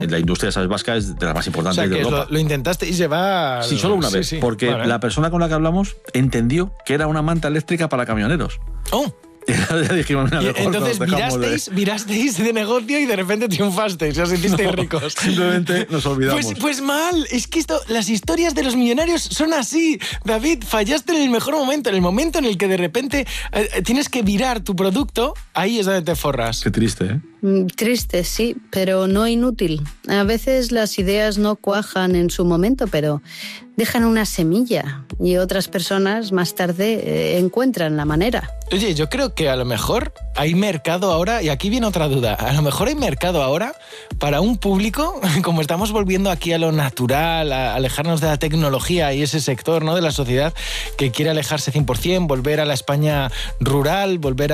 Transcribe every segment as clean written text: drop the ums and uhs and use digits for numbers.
La industria, ¿sabes?, vasca es de las más importantes, o sea, de que Europa. Lo intentaste llevar... Sí, solo una vez, porque vale. la persona con la que hablamos entendió que era una manta eléctrica para camioneros. ¡Oh! Ya dijimos, mira, mejor entonces nos dejamos virasteis de negocio y de repente triunfasteis, os sentisteis ricos. Simplemente nos olvidamos. Pues mal, es que las historias de los millonarios son así. David, fallaste en el mejor momento, en el momento en el que de repente tienes que virar tu producto, ahí es donde te forras. Qué triste, ¿eh? Triste, sí, pero no inútil. A veces las ideas no cuajan en su momento, pero dejan una semilla y otras personas más tarde encuentran la manera. Oye, yo creo que a lo mejor hay mercado ahora, y aquí viene otra duda, a lo mejor hay mercado ahora para un público, como estamos volviendo aquí a lo natural, a alejarnos de la tecnología y ese sector, ¿no?, de la sociedad que quiere alejarse 100%, volver a la España rural, volver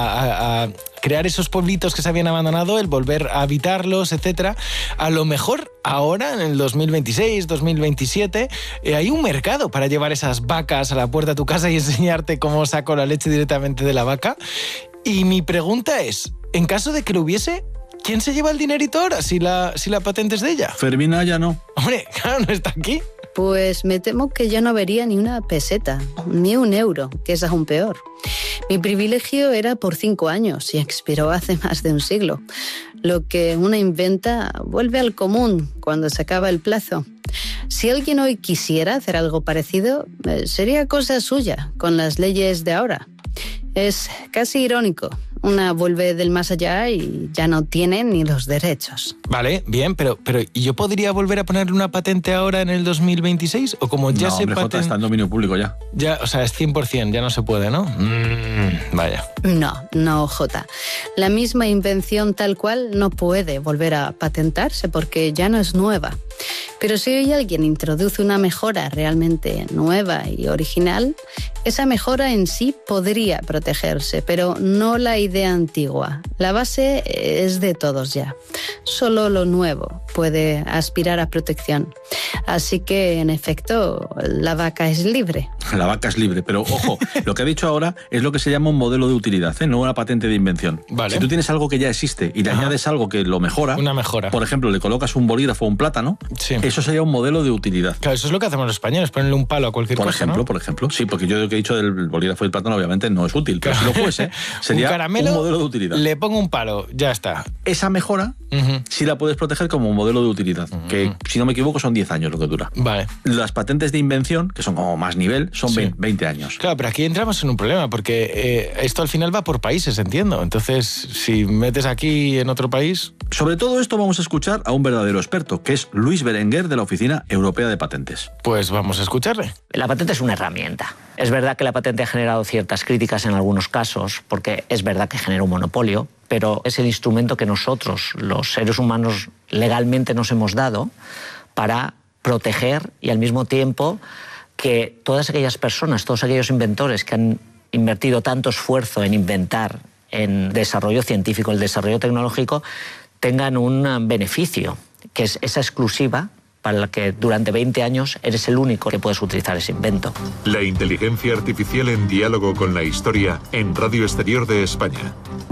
a crear esos pueblitos que se habían abandonado, el volver a habitarlos, etcétera. A lo mejor ahora, en el 2026, 2027, hay un mercado para llevar esas vacas a la puerta de tu casa y enseñarte cómo saco la leche directamente de la vaca. Y mi pregunta es, en caso de que lo hubiese, ¿quién se lleva el dinerito ahora si la patente es de ella? Fermina ya no. Hombre, claro, no está aquí. Pues me temo que yo no vería ni una peseta, ni un euro, que es aún peor. Mi privilegio era por 5 años y expiró hace más de un siglo. Lo que una inventa vuelve al común cuando se acaba el plazo. Si alguien hoy quisiera hacer algo parecido, sería cosa suya, con las leyes de ahora. Es casi irónico. Una vuelve del más allá y ya no tiene ni los derechos. Vale, bien, pero ¿y yo podría volver a ponerle una patente ahora en el 2026? ¿O como ya no, se hombre, Jota, está en dominio público ya. Ya, o sea, es 100%, ya no se puede, ¿no? Vaya. No, Jota. La misma invención tal cual no puede volver a patentarse porque ya no es nueva. Pero si hoy alguien introduce una mejora realmente nueva y original, esa mejora en sí podría protegerse, pero no la idea antigua. La base es de todos ya. Solo lo nuevo puede aspirar a protección. Así que, en efecto, la vaca es libre. La vaca es libre, pero ojo, lo que ha dicho ahora es lo que se llama un modelo de utilidad, ¿eh? No una patente de invención. Vale. Si tú tienes algo que ya existe y le añades algo que lo mejora, una mejora. Por ejemplo, le colocas un bolígrafo o un plátano, sí. Eso sería un modelo de utilidad. Claro, eso es lo que hacemos los españoles, ponerle un palo a cualquier cosa, ¿no? Por ejemplo, sí, porque yo lo que he dicho del bolígrafo y el plátano obviamente no es útil, pero claro. si lo fuese, sería un modelo de utilidad. Le pongo un palo, ya está. Esa mejora sí la puedes proteger como un modelo de utilidad, que si no me equivoco son 10 años lo que dura. Vale. Las patentes de invención, que son como más nivel, son 20 años. Claro, pero aquí entramos en un problema, porque esto al final va por países, entiendo. Entonces, si metes aquí en otro país... Sobre todo esto vamos a escuchar a un verdadero experto, que es Luis Berenguer de la Oficina Europea de Patentes. Pues vamos a escucharle. La patente es una herramienta. Es verdad que la patente ha generado ciertas críticas en algunos casos, porque es verdad que genera un monopolio, pero es el instrumento que nosotros, los seres humanos, legalmente nos hemos dado para proteger y al mismo tiempo que todas aquellas personas, todos aquellos inventores que han invertido tanto esfuerzo en inventar, en desarrollo científico, el desarrollo tecnológico, tengan un beneficio, que es esa exclusiva para la que durante 20 años eres el único que puedes utilizar ese invento. La inteligencia artificial en diálogo con la historia en Radio Exterior de España.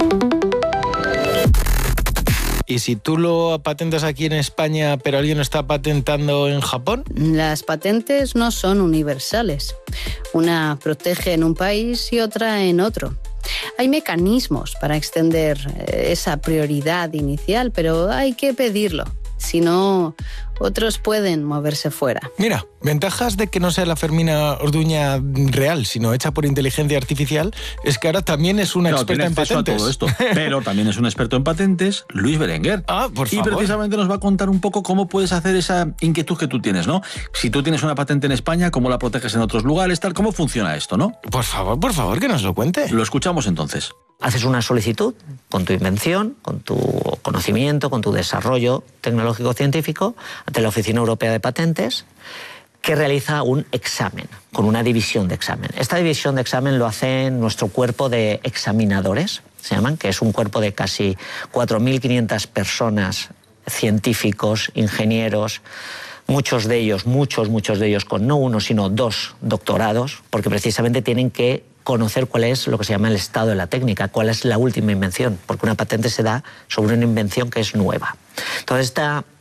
¿Y si tú lo patentas aquí en España, pero alguien lo está patentando en Japón? Las patentes no son universales. Una protege en un país y otra en otro. Hay mecanismos para extender esa prioridad inicial, pero hay que pedirlo. Si no, otros pueden moverse fuera. Mira, ventajas de que no sea la Fermina Orduña real, sino hecha por inteligencia artificial, es que ahora también es una experta en patentes. A todo esto, pero también es un experto en patentes, Luis Berenguer. Por favor. Y precisamente nos va a contar un poco cómo puedes hacer esa inquietud que tú tienes, ¿no? Si tú tienes una patente en España, ¿cómo la proteges en otros lugares? Tal, ¿cómo funciona esto, no? Por favor, que nos lo cuente. Lo escuchamos entonces. Haces una solicitud con tu invención, con tu conocimiento, con tu desarrollo tecnológico-científico ante la Oficina Europea de Patentes, que realiza un examen, con una división de examen. Esta división de examen lo hace nuestro cuerpo de examinadores, se llaman, que es un cuerpo de casi 4.500 personas, científicos, ingenieros, muchos de ellos con no uno, sino 2 doctorados, porque precisamente tienen que conocer cuál es lo que se llama el estado de la técnica, cuál es la última invención, porque una patente se da sobre una invención que es nueva. Entonces, esta